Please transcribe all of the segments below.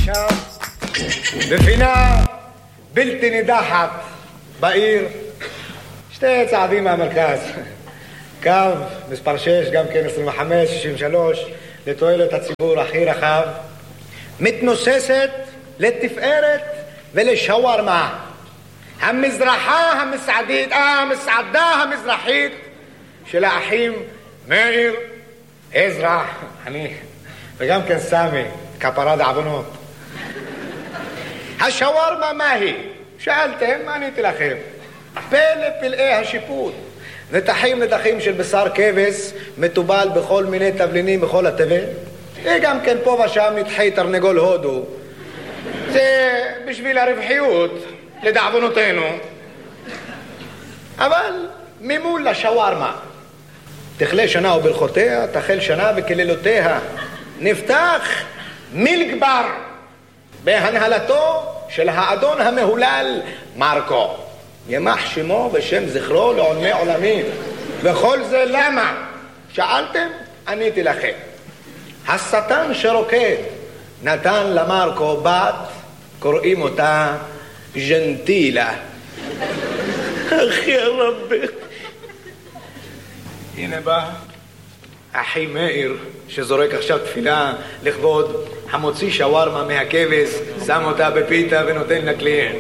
עכשיו, בפינה בלתי נידחת בעיר, שתי צעדים מהמרכז, קו מספר 6, גם כן 25-63, לתועלת הציבור הכי רחב, מתנוססת לתפארת ולשווארמה. המסעדה המזרחית של האחים מאיר, עזרא, אני, וגם כן סמי, כפרה דעוונות. השווארמה מה היא? שאלתם, מה עניתי לכם? פלא פלאי השיפוט. נתחים של בשר כבש, מטובל בכל מיני תבלינים בכל התבל. וגם כן פה ושם נתחי תרנגול הודו. זה בשביל הרווחיות, לדעוונותינו. אבל ממול לשווארמה. תכלה שנה וברכותיה, תחל שנה וקללותיה. נפתח מילגבר בהנהלתו של האדון המהולל מרקו. ימח שמו ושם זכרו לעולמי עולמים. וכל זה למה? שאלתם? עניתי לכם. השטן שרוקד נתן למרקו בת, קוראים אותה ג'נטילה. אחי הרבי. הנה בא אחי מאיר שזורק עכשיו תפילה לכבוד המוציא שווארמה מהכבש, שם אותה בפיתה ונותן לקליינט.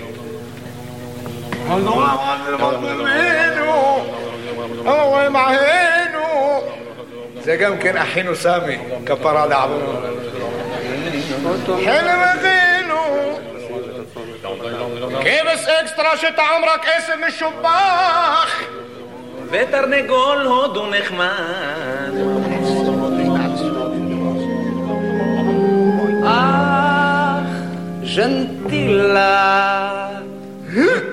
זה גם כן אחינו סמי, כפרה דעוונות. חלם אחינו כבש אקסטרה שטעם רק עשב משובח ותרנגול הודו נחמד. אך ז'נטילה